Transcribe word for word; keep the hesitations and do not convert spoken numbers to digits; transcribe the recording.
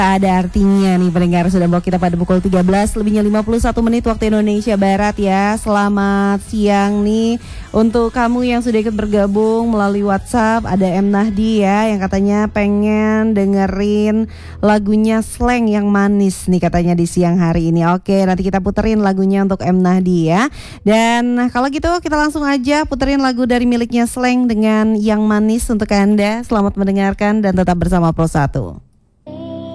Tak ada artinya nih pendengar, sudah bawa kita pada pukul tiga belas lebihnya lima puluh satu menit waktu Indonesia Barat ya. Selamat siang nih untuk kamu yang sudah ikut bergabung melalui WhatsApp. Ada M Nahdi ya yang katanya pengen dengerin lagunya Slank yang manis nih katanya di siang hari ini. Oke, nanti kita puterin lagunya untuk M Nahdi ya. Dan kalau gitu kita langsung aja puterin lagu dari miliknya Slank dengan yang manis untuk Anda. Selamat mendengarkan dan tetap bersama Pro satu.